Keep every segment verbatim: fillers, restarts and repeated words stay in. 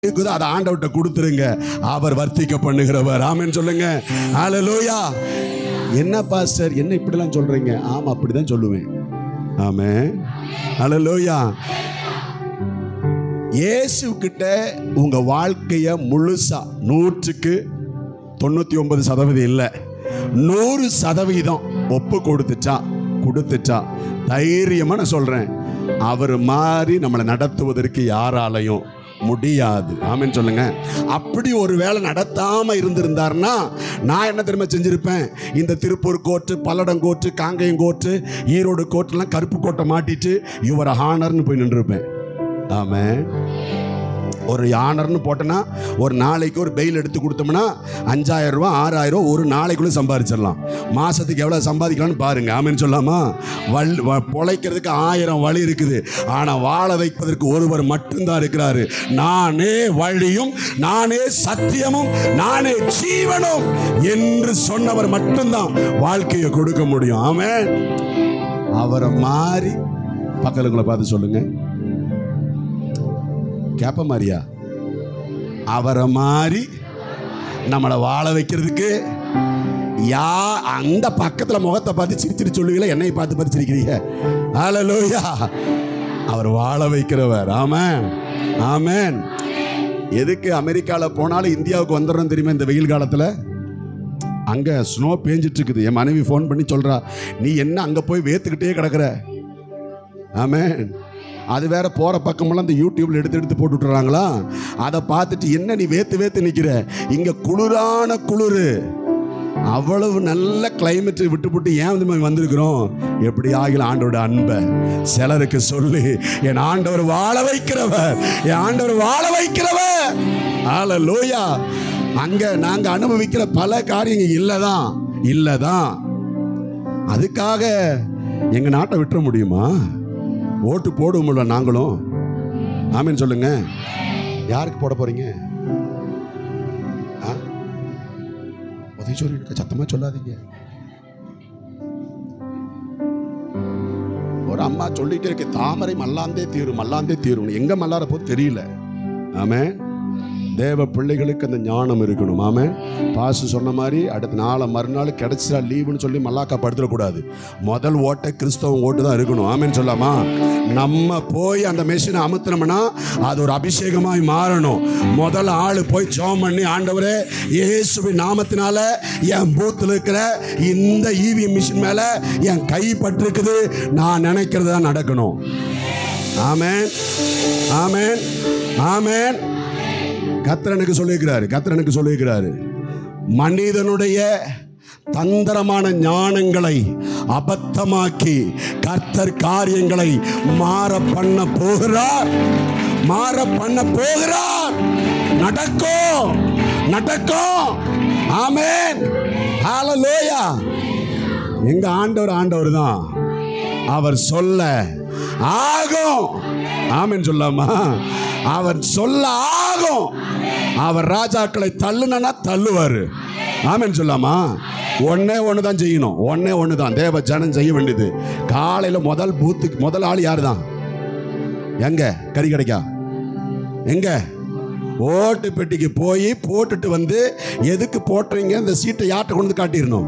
அதை ஆண்டவர்கிட்ட கொடுத்துருங்க, அவர் வர்த்திக்க பண்ணுகிறவர். ஆமென் சொல்லுங்க. ஹல்லேலூயா. என்ன பாஸ்டர் என்ன இப்படிலாம் சொல்றீங்க? ஆமா, அப்படிதான் சொல்லுவேன். ஆமென். ஹல்லேலூயா. இயேசு கிட்ட உங்க வாழ்க்கைய முழுசா நூற்றுக்கு தொண்ணூத்தி ஒன்பது சதவீதம் இல்லை, நூறு சதவீதம் ஒப்பு கொடுத்துச்சா கொடுத்துச்சா தைரியமா நான் சொல்றேன், அவர் மாதிரி நம்மளை நடத்துவதற்கு யாராலையும் முடியாது. ஆமென் சொல்லுங்க. அப்படி ஒரு வேளை நடத்தாம இருந்திருந்தார்னா நான் என்ன தெரியுமா செஞ்சிருப்பேன்? இந்த Tiruppur court, Palladam court, Kangeyam court, Erode கோர்ட்டுலாம் கருப்பு கோட்டை மாட்டிட்டு இவரை ஹானர்னு போய் நின்றுருப்பேன். ஆமென். ஒரு ஆனர்னு போட்டோன்னா ஒரு நாளைக்கு ஒரு பெயில் எடுத்து கொடுத்தோம்னா அஞ்சாயிரம் ரூபா ஆறாயிரம் ரூபா ஒரு நாளைக்குள்ளே சம்பாதிச்சிடலாம். மாதத்துக்கு எவ்வளோ சம்பாதிக்கலாம்னு பாருங்க. ஆமென் சொல்லாமா? வல் பொழைக்கிறதுக்கு ஆயிரம் வழி இருக்குது, ஆனால் வாழ வைப்பதற்கு ஒருவர் மட்டும்தான் இருக்கிறாரு. நானே வழியும், நானே சத்தியமும், நானே ஜீவனும் என்று சொன்னவர் மட்டும்தான் வாழ்க்கையை கொடுக்க முடியும். ஆமென். அவரை மாறி பக்கத்துங்களை பார்த்து சொல்லுங்க, கேப்ப மாதிரியா? அவரை மாதிரி நம்மளை வாழ வைக்கிறதுக்கு யா அந்த பக்கத்தில் முகத்தை பார்த்து சிரிச்சிட்டு சொல்லுவீங்களா, என்னை பார்த்து பார்த்து சிரிக்கிறீங்க? ஹல்லேலூயா. அவர் வாழ வைக்கிறவர். ஆமென். ஆமென். எதுக்கு அமெரிக்காவில் போனாலும் இந்தியாவுக்கு வந்துடுறோம் தெரியுமா? இந்த வெயில் காலத்தில் அங்கே ஸ்னோ பேஞ்சிட்டு இருக்குது. என் மனைவி ஃபோன் பண்ணி சொல்கிறா, நீ என்ன அங்கே போய் வேத்துக்கிட்டே கிடக்குற? ஆமென். அது வேற போகிற பக்கமெல்லாம் இந்த யூடியூப்ல எடுத்து எடுத்து போட்டு விட்டுறாங்களா, அதை பார்த்துட்டு என்ன நீ வேத்து வேத்து நிற்கிற? இங்கே குளிரான குளிர், அவ்வளவு நல்ல கிளைமேட் விட்டு விட்டு ஏன் வந்து வந்திருக்கிறோம்? எப்படி ஆகில ஆண்டவரோட அன்பை சிலருக்கு சொல்லி, என் ஆண்டவர் வாழ வைக்கிறவர், என் ஆண்டவர் வாழ வைக்கிறவர். ஹல்லேலூயா. அங்க நாங்க அனுபவிக்கிற பல காரியங்கள் இல்லதான் இல்லதான் அதுக்காக எங்க நாட்டை விட்டுற முடியுமா? ஓட்டு போடுவோம்ல நாங்களும். ஆமென் சொல்லுங்க. யாருக்கு போட போறீங்க? உதவி சொல்லி சத்தமா சொல்லாதீங்க. ஒரு அம்மா சொல்லிட்டே இருக்கு, தாமரை மல்லாந்தே தீரும், மல்லாந்தே தீரும். எங்க மல்லார போது தெரியல. ஆமென். தேவ பிள்ளைகளுக்கு அந்த ஞானம் இருக்கணும். ஆமென். பாசு சொன்ன மாதிரி அடுத்த நாளை மறுநாள் கிடைச்சா லீவுன்னு சொல்லி மல்லாக்கா படுத்துடக்கூடாது. முதல் ஓட்டை கிறிஸ்தவ ஓட்டு தான் இருக்கணும். ஆமென் சொல்லாமா? நம்ம போய் அந்த மெஷினை அமுத்தினோம்னா அது ஒரு அபிஷேகமாய் மாறணும். முதல் ஆள் போய் ஜெபம் பண்ணி, ஆண்டவரே இயேசுவின் நாமத்தினால என் பூத்தில் இருக்கிற இந்த ஈவிஎம் மிஷின் மேல என் கை பட்டிருக்குது, நான் நினைக்கிறது தான் நடக்கணும். ஆமென். ஆமென். ஆமென். கர்த்தருக்கு சொல்லியிருக்கிறாரு, கர்த்தருக்கு சொல்லியிருக்கிறாரு, மனிதனுடைய தந்திரமான ஞானங்களை அபத்தமாக்கி கர்த்தர் காரியங்களை மாற பண்ண போகிறார், மாற பண்ண போகிறார். நடக்கும், நடக்கும். ஆமென். ஹல்லேலூயா. எங்க ஆண்டவர் ஆண்டவர் தான், அவர் சொல்ல ஆகும். ஆமென் சொல்லாமா? அவர் சொல்ல ஆகும். அவர் ராஜாக்களை தள்ளுனா தள்ளுவாரு. ஆமென் சொல்லாமா? ஒன்னே ஒன்று தான் செய்யணும், ஒன்னே ஒன்று தான் தேவ ஜனம் செய்ய வேண்டியது. காலையில் முதல் பூத்துக்கு முதல் ஆள் யாரு தான்? எங்க கறி கிடைக்கா? எங்க ஓட்டு பெட்டிக்கு போய் போட்டுட்டு வந்து, எதுக்கு போட்டுறீங்க இந்த சீட்டை யார்கிட்ட கொண்டு வந்து காட்டிடணும்.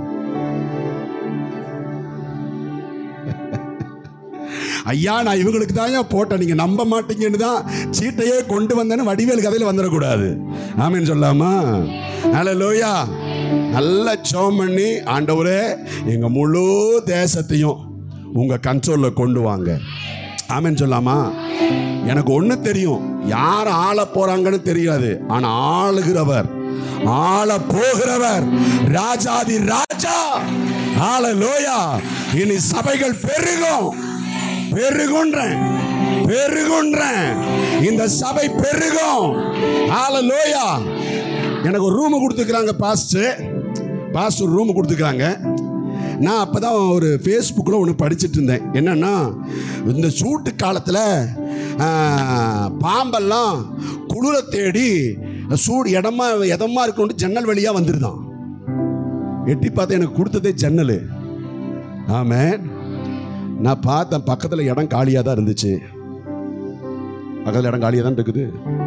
ஐயா நான் இவங்களுக்கு தான் போட்டேன், நீங்க நம்ப மாட்டீங்கன்னு தான் சீட்டையே கொண்டு வந்தேன்னு வடிவேல் கதையில் வந்துடக்கூடாது. ஆமென் சொல்லாமா? ஹல்லேலூயா. நல்ல ஜெபம் பண்ணி, ஆண்டவரே எங்க முழு தேசத்தையும் உங்க கண்ட்ரோல்ல கொண்டு வாங்க. ஆமென் சொல்லாமா? எனக்கு ஒண்ணு தெரியும், யார் ஆள போறாங்கன்னு தெரியாது, ஆனா ஆளுகிறவர், ஆள போகிறவர் ராஜாதி ராஜா. ஹல்லேலூயா. இனி சபைகள் பெருகும், பெருகுன்றேன், பெருகுன்றேன். இந்த சபை பெருகும். ஹல்லேலூயா. எனக்கு ஒரு ரூம் கொடுத்துக்கிறாங்க பாஸ்டர், பாஸ்டர் ரூம் கொடுத்துக்கிறாங்க. நான் அப்பதான் ஒரு ஃபேஸ்புக்கில் ஒன்று படிச்சுட்டு இருந்தேன். என்னன்னா, இந்த சூட்டு காலத்தில் பாம்பெல்லாம் குளிர தேடி சூடு இடமா எதமா இருக்கணும் ஜன்னல் வழியாக வந்துருதான். எட்டி பார்த்தா எனக்கு கொடுத்ததே ஜன்னல். ஆமென். நான் பார்த்தேன், பக்கத்தில் இடம் காலியாக தான் இருந்துச்சு. பக்கத்தில் இடம் காலியாக தான் இருக்குது.